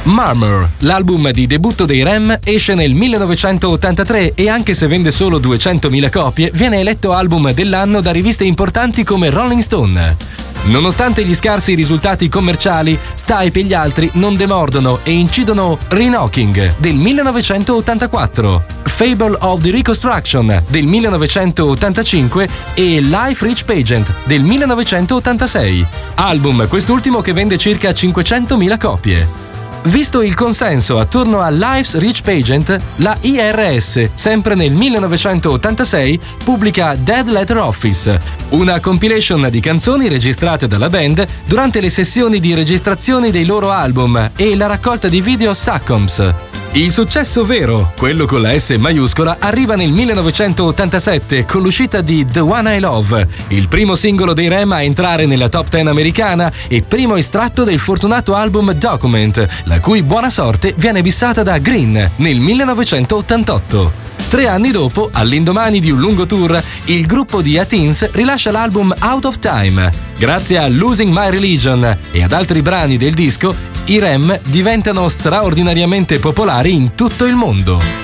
Murmur, l'album di debutto dei Rem, esce nel 1983 e anche se vende solo 200.000 copie, viene eletto album dell'anno da riviste importanti come Rolling Stone. Nonostante gli scarsi risultati commerciali, Stipe e gli altri non demordono e incidono Re-Knocking del 1984, Fable of the Reconstruction del 1985 e Life Rich Pageant del 1986, album quest'ultimo che vende circa 500.000 copie. Visto il consenso attorno a Life's Rich Pageant, la IRS, sempre nel 1986, pubblica Dead Letter Office, una compilation di canzoni registrate dalla band durante le sessioni di registrazione dei loro album e la raccolta di video Succombs. Il successo vero, quello con la S maiuscola, arriva nel 1987 con l'uscita di The One I Love, il primo singolo dei Rem a entrare nella top 10 americana e primo estratto del fortunato album Document, la cui buona sorte viene bissata da Green nel 1988. 3 anni dopo, all'indomani di un lungo tour, il gruppo di A-Teens rilascia l'album Out of Time. Grazie a Losing My Religion e ad altri brani del disco, i Rem diventano straordinariamente popolari in tutto il mondo.